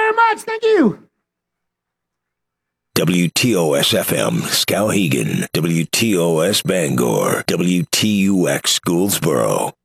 very much. Thank you. WTOS FM, Skowhegan, WTOS Bangor, WTUX Gouldsboro.